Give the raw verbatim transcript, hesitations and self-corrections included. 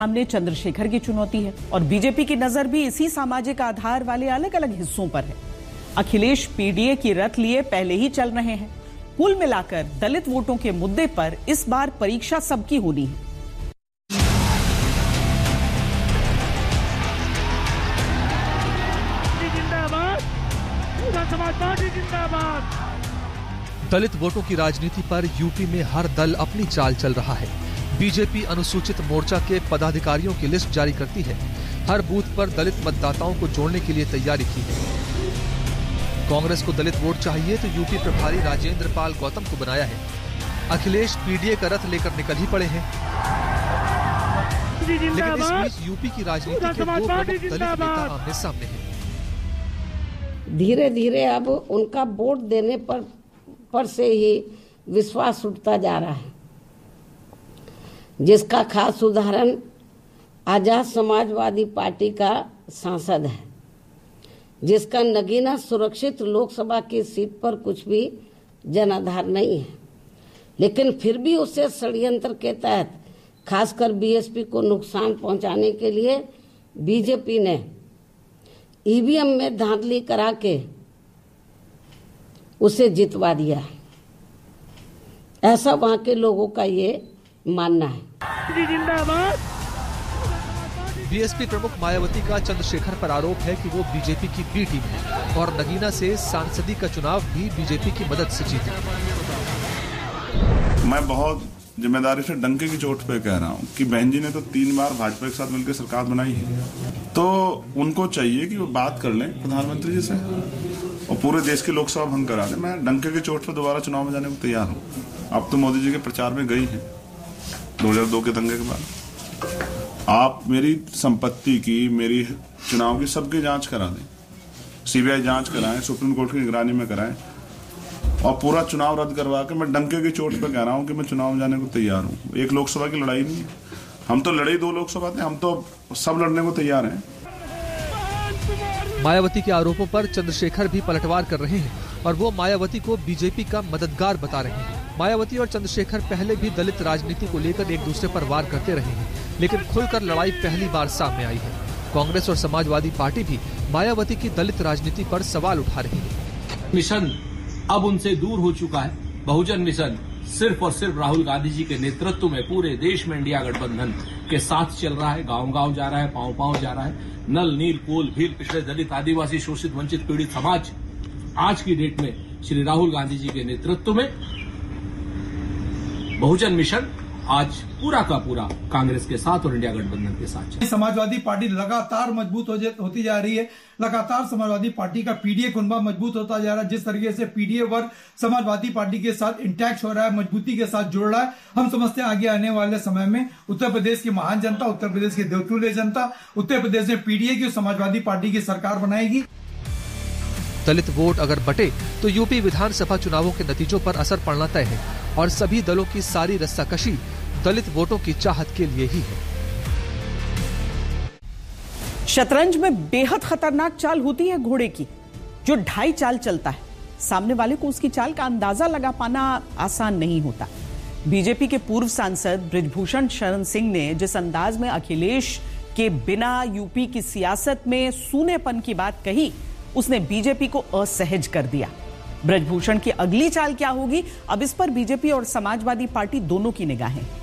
सामने चंद्रशेखर की चुनौती है और बीजेपी की नजर भी इसी सामाजिक आधार वाले अलग अलग हिस्सों पर है। अखिलेश पीडीए की रथ लिए पहले ही चल रहे हैं। कुल मिलाकर दलित वोटों के मुद्दे पर इस बार परीक्षा सबकी होनी है। दलित वोटों की राजनीति पर यूपी में हर दल अपनी चाल चल रहा है। बीजेपी अनुसूचित मोर्चा के पदाधिकारियों की लिस्ट जारी करती है। हर बूथ पर दलित मतदाताओं को जोड़ने के लिए तैयारी की है। कांग्रेस को दलित वोट चाहिए तो यूपी प्रभारी राजेंद्र पाल गौतम को बनाया है। अखिलेश पीडीए का रथ लेकर निकल ही पड़े हैं। लेकिन इस बीच यूपी की राजनीति के दो प्रमुख दलित नेता आमने सामने हैं। धीरे धीरे अब उनका वोट देने पर पर से ही विश्वास उठता जा रहा है, जिसका खास उदाहरण आजाद समाजवादी पार्टी का सांसद है, जिसका नगीना सुरक्षित लोकसभा की सीट पर कुछ भी जनाधार नहीं है, लेकिन फिर भी उसे षड्यंत्र के तहत खासकर बीएसपी को नुकसान पहुंचाने के लिए बीजेपी ने ईवीएम में धांधली करा के उसे जितवा दिया। ऐसा वहां के लोगों का ये मानना है। बीएसपी प्रमुख मायावती का चंद्रशेखर पर आरोप है कि वो बीजेपी की बी टीम है और नगीना से सांसदी का चुनाव भी बीजेपी की मदद से जीते। मैं बहुत जिम्मेदारी से डंके की चोट पे कह रहा हूँ कि बहन जी ने तो तीन बार भाजपा के साथ मिलकर सरकार बनाई है, तो उनको चाहिए कि वो बात कर लें प्रधानमंत्री जी से और पूरे देश की लोकसभा भंग करा दें। मैं डंके की चोट पर दोबारा चुनाव में जाने को तैयार हूँ। अब तो मोदी जी के प्रचार में गई हैं दो हज़ार दो के दंगे के बाद। आप मेरी संपत्ति की, मेरी चुनाव की सबकी जांच करा दें, सीबीआई जांच कराएं, सुप्रीम कोर्ट की निगरानी में कराएं और पूरा चुनाव रद्द करवा के मैं डंके की चोट पे कह रहा हूं कि मैं चुनाव में जाने को तैयार हूं। एक लोकसभा की लड़ाई नहीं है, हम तो लड़ाई दो लोकसभा थे, हम तो सब लड़ने को तैयार हैं। मायावती के आरोपों पर चंद्रशेखर भी पलटवार कर रहे हैं और वो मायावती को बीजेपी का मददगार बता रहे हैं। मायावती और चंद्रशेखर पहले भी दलित राजनीति को लेकर एक दूसरे पर वार करते रहे हैं, लेकिन खुलकर लड़ाई पहली बार सामने आई है। कांग्रेस और समाजवादी पार्टी भी मायावती की दलित राजनीति पर सवाल उठा रही है। मिशन अब उनसे दूर हो चुका है। बहुजन मिशन सिर्फ और सिर्फ राहुल गांधी जी के नेतृत्व में पूरे देश में इंडिया गठबंधन के साथ चल रहा है। गांव गांव जा रहा है, पांव पांव जा रहा है। नल नील कोल भील पिछड़े दलित आदिवासी शोषित वंचित पीड़ित समाज आज की डेट में श्री राहुल गांधी जी के नेतृत्व में बहुजन मिशन आज पूरा का पूरा कांग्रेस के साथ और इंडिया गठबंधन के साथ। समाजवादी पार्टी लगातार मजबूत हो होती जा रही है। लगातार समाजवादी पार्टी का पीडीए कुनबा मजबूत होता जा रहा है। जिस तरीके से पीडीए वर्ग समाजवादी पार्टी के साथ इंटैक्ट हो रहा है, मजबूती के साथ जुड़ रहा है, हम समझते हैं आगे आने वाले समय में उत्तर प्रदेश की महान जनता, उत्तर प्रदेश की देवतुल्य जनता उत्तर प्रदेश में पीडीए की समाजवादी पार्टी की सरकार बनाएगी। दलित वोट अगर बटे तो यूपी विधानसभा चुनावों के नतीजों पर असर पड़ना तय है और सभी दलों की सारी रस्साकशी दलित वोटों की चाहत के लिए ही है। शतरंज में बेहद खतरनाक चाल होती है घोड़े की, जो ढाई चाल चलता है। सामने वाले को उसकी चाल का अंदाजा लगा पाना आसान नहीं होता। बीजेपी के पूर्व सांसद बृजभूषण शरण सिंह ने जिस अंदाज में अखिलेश के बिना यूपी की सियासत में सूनेपन की बात कही, उसने बीजेपी को असहज कर दिया। बृजभूषण की अगली चाल क्या होगी, अब इस पर बीजेपी और समाजवादी पार्टी दोनों की निगाहें।